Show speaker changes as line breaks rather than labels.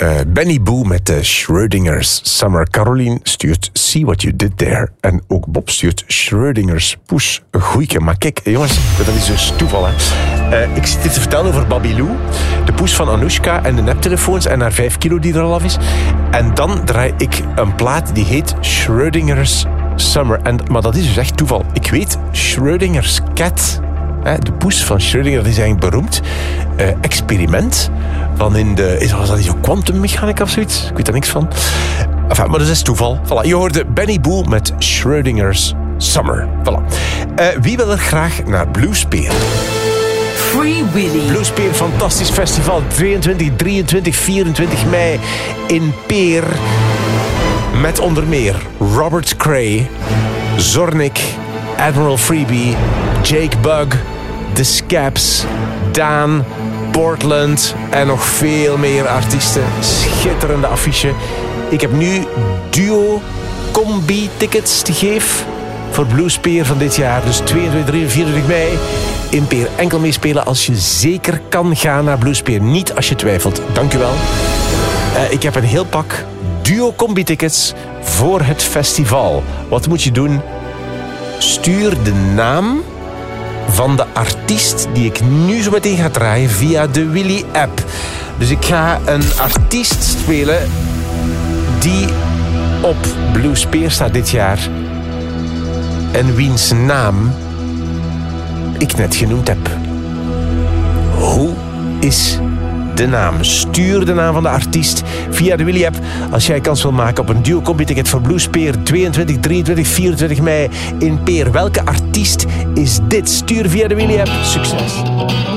Benny Boo met de Schrödinger's Summer. Caroline stuurt See What You Did There. En ook Bob stuurt Schrödinger's Poes. Goeieke. Maar kijk, jongens, dat is dus toeval, hè. Ik zit dit te vertellen over Babylou, de poes van Anoushka en de neptelefoons en haar 5 kilo die er al af is. En dan draai ik een plaat die heet Schrödinger's Summer. Maar dat is dus echt toeval. Ik weet, Schrödinger's Cat, de poes van Schrödinger, dat is eigenlijk beroemd. Experiment van in de... Was dat zo kwantummechanica of zoiets? Ik weet er niks van. Enfin, maar dat is toeval. Voilà. Je hoorde Benny Boo met Schrödinger's Summer. Voilà. Wie wil er graag naar Bluespeer?
Free Willy.
Bluespeer, fantastisch festival. 22, 23, 24 mei in Peer. Met onder meer Robert Cray, Zornik, Admiral Freebie, Jake Bugg, The Scabs, Daan, Portland en nog veel meer artiesten. Schitterende affiche. Ik heb nu duo-combi-tickets te geven voor Bluespeer van dit jaar. Dus 22, 23, 24 mei in Peer. Enkel meespelen als je zeker kan gaan naar Bluespeer. Niet als je twijfelt. Dank u wel. Ik heb een heel pak duo-combi-tickets voor het festival. Wat moet je doen? Stuur de naam van de artiest die ik nu zo meteen ga draaien via de Willy-app. Dus ik ga een artiest spelen die op Bluespeer staat dit jaar en wiens naam ik net genoemd heb. Hoe is de naam? Stuur de naam van de artiest via de Willy-app als jij kans wil maken op een duo-combi-ticket voor Bluespeer 22, 23, 24 mei in Peer. Welke artiest is dit? Stuur via de Willy-app. Succes!